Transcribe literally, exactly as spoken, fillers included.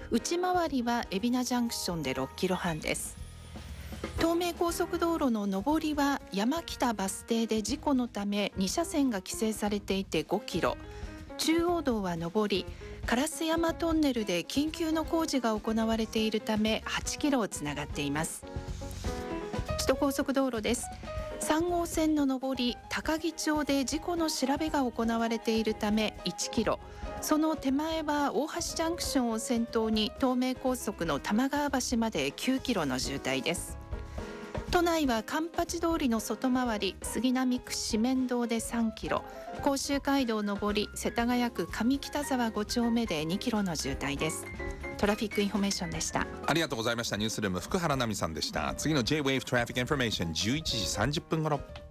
内回りは海老名ジャンクションでろっキロはんです。東名高速道路の上りは山北バス停で事故のために車線が規制されていてごキロ、中央道は上り烏山トンネルで緊急の工事が行われているためはちキロをつながっています。首都高速道路です。さん号線の上り高木町で事故の調べが行われているためいちキロ、その手前は大橋ジャンクションを先頭に東名高速の玉川橋まできゅうキロの渋滞です。都内は環八通りの外回り杉並区四面堂でさんキロ、甲州街道上り世田谷区上北沢ご丁目でにキロの渋滞です。トラフィックインフォメーションでした。 ありがとうございました。ニュースルーム福原奈美さんでした。次の J-Wave トラフィックインフォメーションじゅういちじさんじゅっぷん頃。